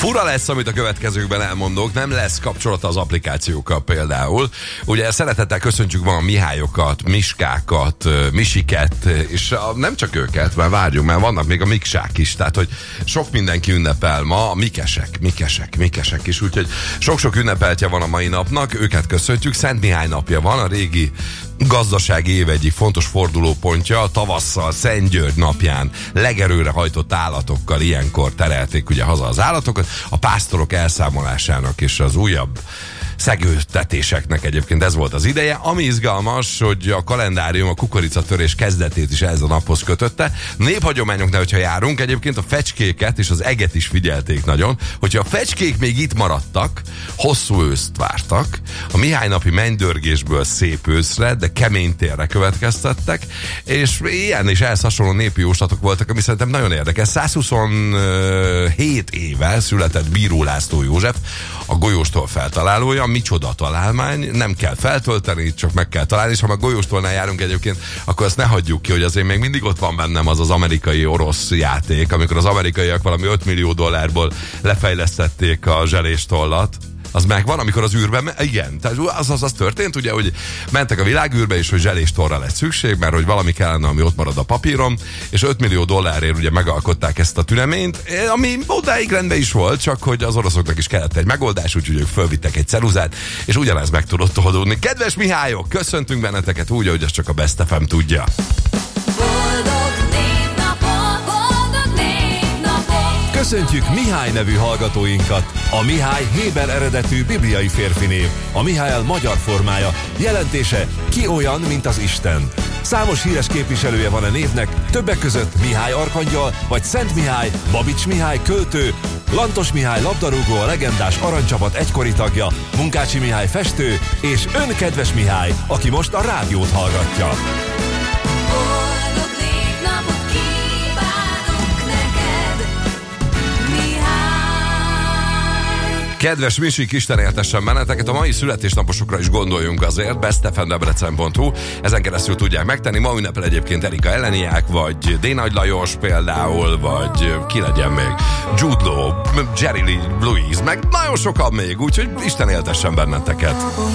Fura lesz, amit a következőkben elmondok, nem lesz kapcsolata az applikációkkal például. Ugye szeretettel köszöntjük ma a Mihályokat, Miskákat, Misiket, és nem csak őket, mert várjunk, mert vannak még a Miksák is, tehát hogy sok mindenki ünnepel ma, a Mikesek is, úgyhogy sok-sok ünnepeltje van a mai napnak, őket köszöntjük. Szent Mihály napja van, a régi gazdasági év egyik fontos fordulópontja, tavasszal Szent György napján legerőre hajtott állatokkal ilyenkor terelték ugye haza az állatokat, a pásztorok elszámolásának és az újabb szegőtetéseknek egyébként ez volt az ideje. Ami izgalmas, hogy a kalendárium a kukoricatörés kezdetét is ez a naphoz kötötte. Néphagyományoknál, hogyha járunk, egyébként a fecskéket és az eget is figyelték nagyon, hogyha a fecskék még itt maradtak, hosszú őszt vártak, a Mihály napi mennydörgésből szép őszre, de kemény térre következtettek, és ilyen és ehhez hasonló népi jóslatok voltak, ami szerintem nagyon érdekes. 127 éve született Bíró László József, a golyóstól feltalálója. Micsoda találmány, nem kell feltölteni, csak meg kell találni, és ha már golyóstolnál járunk egyébként, akkor azt ne hagyjuk ki, hogy azért még mindig ott van bennem az amerikai-orosz játék, amikor az amerikaiak valami $5 millió lefejlesztették a zseléstollat. Az megvan, amikor az űrben, igen, tehát az történt, ugye, hogy mentek a világűrbe, és hogy zseléstorra lett szükség, mert hogy valami kellene, ami ott marad a papíron, és $5 millió ugye megalkották ezt a tüneményt, ami odáig rendben is volt, csak hogy az oroszoknak is kellett egy megoldás, úgyhogy ők fölvittek egy ceruzát, és ugyanez meg tudott oldódni. Kedves Mihályok, köszöntünk benneteket úgy, hogy ezt csak a Best FM tudja. Köszöntjük Mihály nevű hallgatóinkat! A Mihály héber eredetű bibliai férfinév, a Mihály magyar formája, jelentése ki olyan, mint az Isten. Számos híres képviselője van a névnek, többek között Mihály arkangyal, vagy Szent Mihály, Babics Mihály költő, Lantos Mihály labdarúgó, a legendás aranycsapat egykori tagja, Munkácsi Mihály festő, és ön kedves Mihály, aki most a rádiót hallgatja. Kedves Misik, Isten éltessen benneteket, a mai születésnaposokra is gondoljunk azért, bestefendebrecen.hu, ezen keresztül tudják megtenni. Ma ünnepel egyébként Erika Eleniák, vagy D. Nagy Lajos például, vagy ki legyen még, Jude Law, Jerry Lee Louise, meg nagyon sokan még, úgyhogy Isten éltessen benneteket.